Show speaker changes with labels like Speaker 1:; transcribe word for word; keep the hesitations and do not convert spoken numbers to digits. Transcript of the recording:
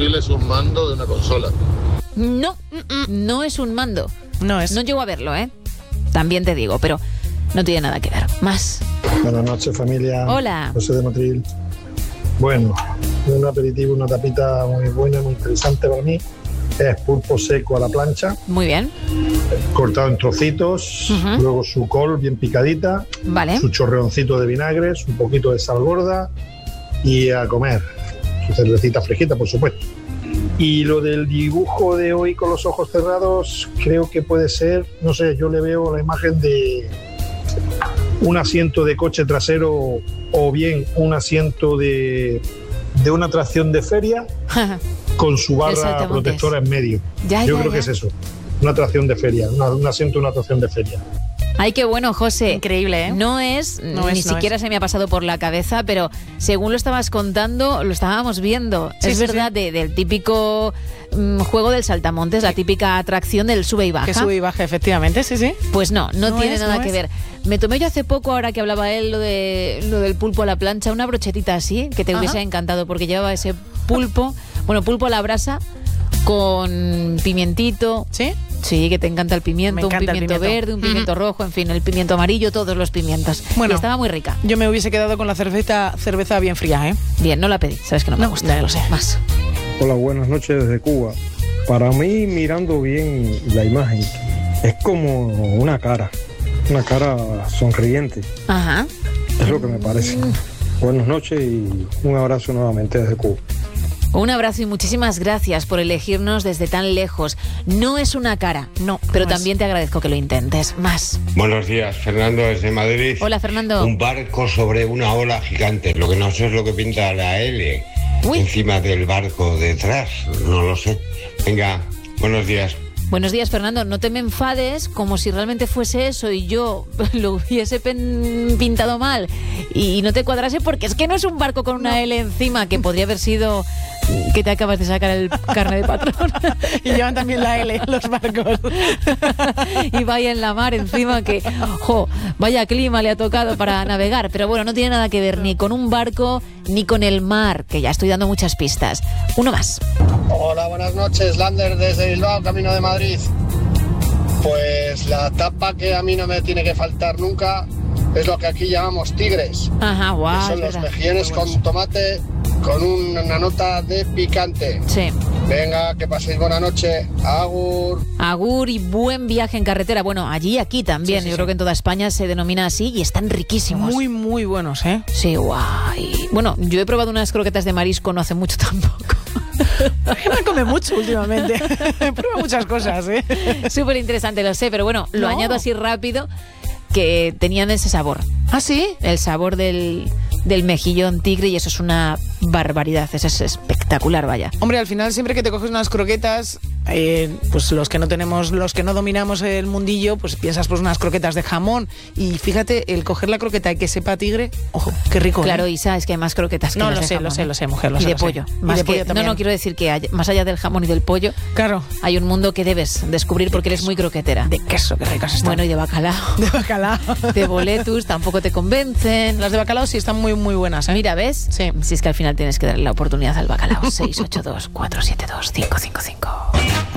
Speaker 1: móvil es un mando de una consola.
Speaker 2: No, no es un mando.
Speaker 3: No es.
Speaker 2: No llego a verlo, ¿eh? También te digo, pero no tiene nada que ver. Más.
Speaker 4: Buenas noches, familia.
Speaker 2: Hola.
Speaker 4: José de Motril. Bueno, un aperitivo, una tapita muy buena, muy interesante para mí. Es pulpo seco a la plancha.
Speaker 2: Muy bien.
Speaker 4: Cortado en trocitos. Uh-huh. Luego su col bien picadita.
Speaker 2: Vale.
Speaker 4: Su chorreoncito de vinagre, un poquito de sal gorda. Y a comer. Su cervecita fresquita, por supuesto. Y lo del dibujo de hoy con los ojos cerrados, creo que puede ser, no sé, yo le veo la imagen de un asiento de coche trasero o bien un asiento de, de una atracción de feria con su barra protectora en medio.
Speaker 2: Ya,
Speaker 4: yo
Speaker 2: ya,
Speaker 4: creo
Speaker 2: ya.
Speaker 4: que es eso, una atracción de feria, una, un asiento de una atracción de feria.
Speaker 2: Ay, qué bueno, José.
Speaker 3: Increíble, ¿eh?
Speaker 2: No es,
Speaker 3: no
Speaker 2: ni
Speaker 3: es, no
Speaker 2: siquiera
Speaker 3: es.
Speaker 2: se me ha pasado por la cabeza, pero según lo estabas contando, lo estábamos viendo.
Speaker 3: Sí,
Speaker 2: es
Speaker 3: sí,
Speaker 2: verdad,
Speaker 3: sí.
Speaker 2: De, del típico mm, juego del saltamontes, la típica atracción del sube y baja.
Speaker 3: Que sube y baja, efectivamente, sí, sí.
Speaker 2: Pues no, no,
Speaker 3: No
Speaker 2: tiene
Speaker 3: es,
Speaker 2: nada
Speaker 3: no
Speaker 2: que
Speaker 3: es.
Speaker 2: ver. Me tomé yo hace poco, ahora que hablaba él, lo, de, lo del pulpo a la plancha, una brochetita así, que te
Speaker 3: Ajá.
Speaker 2: hubiese encantado, porque llevaba ese pulpo, bueno, pulpo a la brasa, con pimientito.
Speaker 3: ¿Sí?
Speaker 2: Sí, que te encanta el pimiento,
Speaker 3: Me encanta
Speaker 2: un
Speaker 3: el
Speaker 2: pimiento,
Speaker 3: pimiento.
Speaker 2: verde, un pimiento
Speaker 3: Ujú.
Speaker 2: rojo, en fin, el pimiento amarillo, todos los pimientos.
Speaker 3: Bueno.
Speaker 2: Y estaba muy rica.
Speaker 3: Yo me hubiese quedado con la cerveza, cerveza bien fría, ¿eh?
Speaker 2: Bien, no la pedí, sabes que no me
Speaker 3: No,
Speaker 2: gusta.
Speaker 3: ya lo sé.
Speaker 2: Más.
Speaker 4: Hola, buenas noches desde Cuba. Para mí, mirando bien la imagen, es como una cara, una cara sonriente.
Speaker 2: Ajá.
Speaker 4: Es lo que me parece. Buenas noches y un abrazo nuevamente desde Cuba.
Speaker 2: Un abrazo y muchísimas gracias por elegirnos desde tan lejos. No es una cara,
Speaker 3: No,
Speaker 2: pero
Speaker 3: no es.
Speaker 2: también te agradezco que lo intentes. Más.
Speaker 5: Buenos días, Fernando desde Madrid.
Speaker 2: Hola, Fernando.
Speaker 5: Un barco sobre una ola gigante. Lo que no sé es lo que pinta la L
Speaker 2: Uy.
Speaker 5: encima del barco detrás. No lo sé. Venga, buenos días.
Speaker 2: Buenos días, Fernando. No te me enfades como si realmente fuese eso y yo lo hubiese pen- pintado mal y no te cuadrase, porque es que no es un barco con una L encima, que podría haber sido que te acabas de sacar el carnet de patrón.
Speaker 3: Y llevan también la L, los barcos.
Speaker 2: Y vaya en la mar encima, que jo, vaya clima le ha tocado para navegar. Pero bueno, no tiene nada que ver ni con un barco ni con el mar, que ya estoy dando muchas pistas. Uno más.
Speaker 6: Hola, buenas noches, Lander desde Bilbao, camino de Madrid. Pues la tapa que a mí no me tiene que faltar nunca es lo que aquí llamamos tigres.
Speaker 2: Ajá, guau.
Speaker 6: que son
Speaker 2: es
Speaker 6: los
Speaker 2: verdad.
Speaker 6: mejillones con tomate con una nota de picante.
Speaker 2: Sí.
Speaker 6: Venga, que paséis buena noche. Agur.
Speaker 2: Agur y buen viaje en carretera. Bueno, allí y aquí también.
Speaker 3: Sí, sí,
Speaker 2: Yo
Speaker 3: sí.
Speaker 2: creo que en toda España se denomina así y están riquísimos.
Speaker 3: Muy, muy buenos, ¿eh?
Speaker 2: Sí, guay. Bueno, yo he probado unas croquetas de marisco no hace mucho tampoco.
Speaker 3: Me come mucho últimamente. Prueba muchas cosas, ¿eh?
Speaker 2: Súper interesante, lo sé, pero bueno, lo
Speaker 3: No.
Speaker 2: añado así rápido, que tenían ese sabor.
Speaker 3: ¿Ah, sí?
Speaker 2: El sabor del, del mejillón tigre, y eso es una barbaridad. Eso es espectacular, vaya.
Speaker 3: Hombre, al final siempre que te coges unas croquetas, eh, pues los que no tenemos, los que no dominamos el mundillo, pues piensas pues unas croquetas de jamón. Y fíjate, el coger la croqueta y que sepa tigre, ojo, qué rico.
Speaker 2: Claro,
Speaker 3: ¿eh?
Speaker 2: Isa, es que hay más croquetas que
Speaker 3: No,
Speaker 2: las
Speaker 3: lo
Speaker 2: de
Speaker 3: sé,
Speaker 2: jamón,
Speaker 3: lo sé,
Speaker 2: ¿eh?
Speaker 3: lo sé, mujer, lo
Speaker 2: y
Speaker 3: sé,
Speaker 2: de
Speaker 3: lo sé.
Speaker 2: pollo.
Speaker 3: Y
Speaker 2: Más
Speaker 3: de
Speaker 2: que-
Speaker 3: pollo
Speaker 2: no,
Speaker 3: también.
Speaker 2: no, quiero decir que hay- más allá del jamón y del pollo,
Speaker 3: Claro.
Speaker 2: hay un mundo que debes descubrir porque eres muy croquetera.
Speaker 3: De queso, qué ricas están.
Speaker 2: Bueno, y de bacalao.
Speaker 3: de bacalao.
Speaker 2: De boletus tampoco te convencen.
Speaker 3: Las de bacalao sí están muy, muy buenas, ¿eh?
Speaker 2: Mira, ¿ves?
Speaker 3: Sí.
Speaker 2: Si es que al final tienes que darle la oportunidad al bacalao. seis ocho dos, cuatro siete dos, cinco cinco cinco.